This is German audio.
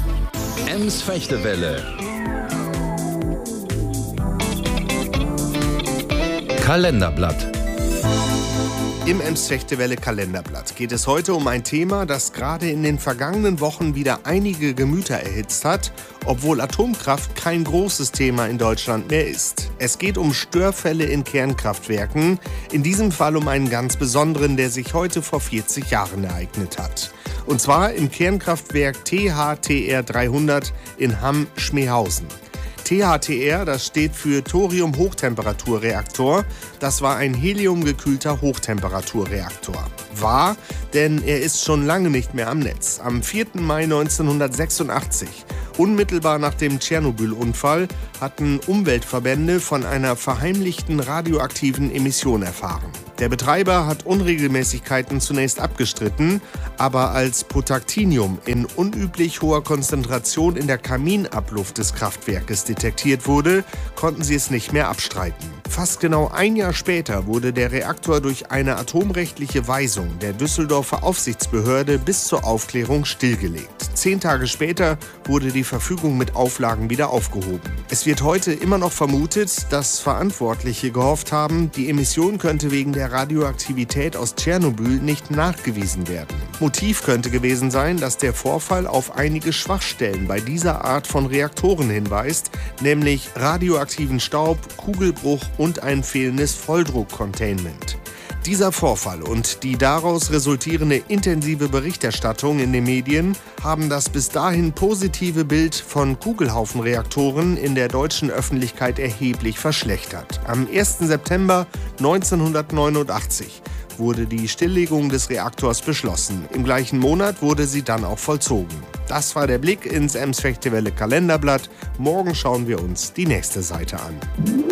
Ems-Fechtewelle. Kalenderblatt. Im Ems-Fechtewelle Kalenderblatt geht es heute um ein Thema, das gerade in den vergangenen Wochen wieder einige Gemüter erhitzt hat, obwohl Atomkraft kein großes Thema in Deutschland mehr ist. Es geht um Störfälle in Kernkraftwerken, in diesem Fall um einen ganz besonderen, der sich heute vor 40 Jahren ereignet hat. Und zwar im Kernkraftwerk THTR 300 in Hamm-Schmehausen. THTR, das steht für Thorium-Hochtemperaturreaktor. Das war ein heliumgekühlter Hochtemperaturreaktor. War, denn er ist schon lange nicht mehr am Netz. Am 4. Mai 1986, unmittelbar nach dem Tschernobyl-Unfall, hatten Umweltverbände von einer verheimlichten radioaktiven Emission erfahren. Der Betreiber hat Unregelmäßigkeiten zunächst abgestritten, aber als Protactinium in unüblich hoher Konzentration in der Kaminabluft des Kraftwerkes detektiert wurde, konnten sie es nicht mehr abstreiten. Fast genau ein Jahr später wurde der Reaktor durch eine atomrechtliche Weisung der Düsseldorfer Aufsichtsbehörde bis zur Aufklärung stillgelegt. 10 Tage später wurde die Verfügung mit Auflagen wieder aufgehoben. Es wird heute immer noch vermutet, dass Verantwortliche gehofft haben, die Emission könnte wegen der Radioaktivität aus Tschernobyl nicht nachgewiesen werden. Motiv könnte gewesen sein, dass der Vorfall auf einige Schwachstellen bei dieser Art von Reaktoren hinweist, nämlich radioaktiven Staub, Kugelbruch und ein fehlendes Volldruck-Containment. Dieser Vorfall und die daraus resultierende intensive Berichterstattung in den Medien haben das bis dahin positive Bild von Kugelhaufenreaktoren in der deutschen Öffentlichkeit erheblich verschlechtert. Am 1. September 1989 wurde die Stilllegung des Reaktors beschlossen. Im gleichen Monat wurde sie dann auch vollzogen. Das war der Blick ins Ems-Fechtewelle Kalenderblatt. Morgen schauen wir uns die nächste Seite an.